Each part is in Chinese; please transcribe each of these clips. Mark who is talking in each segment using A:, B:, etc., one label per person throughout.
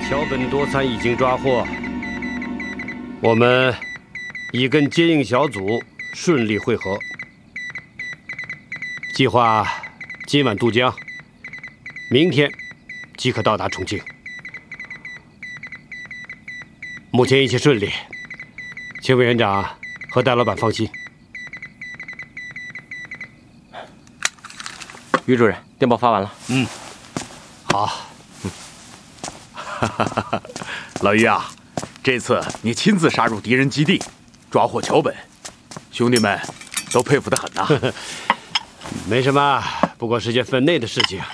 A: 桥本多参已经抓获，我们已跟接应小组顺利会合，计划今晚渡江，明天即可到达重庆。目前一切顺利，请委员长和戴老板放心。
B: 于主任，电报发完了。
A: 好。
C: 老于啊，这次你亲自杀入敌人基地，抓获桥本，兄弟们都佩服得很呐。
A: 没什么，不过是件分内的事情。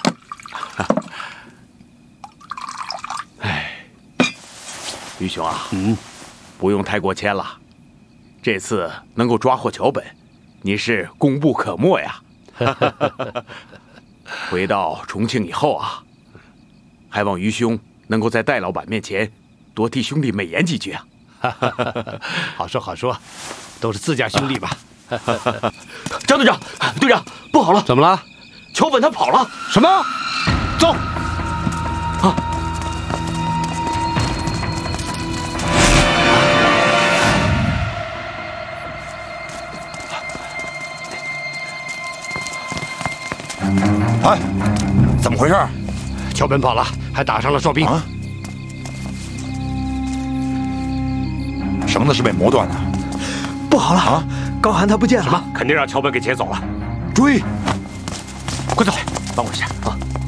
C: 哎，于兄啊，不用太过谦了。这次能够抓获桥本，你是功不可没呀。回到重庆以后啊，还望于兄能够在戴老板面前多替兄弟美言几句啊。
A: 好说好说，都是自家兄弟吧。
B: 张队长，队长，不好了！
A: 怎么了？
B: 桥本他跑了！
A: 什么？走！
D: 哎，怎么回事？
A: 桥本跑了，还打伤了哨兵。
D: 啊？绳子是被磨断的。
E: 不好了！
D: 啊！
E: 高寒他不见了。
A: 什么？肯定让桥本给劫走了。
D: 追！
B: 快走，帮我一下啊！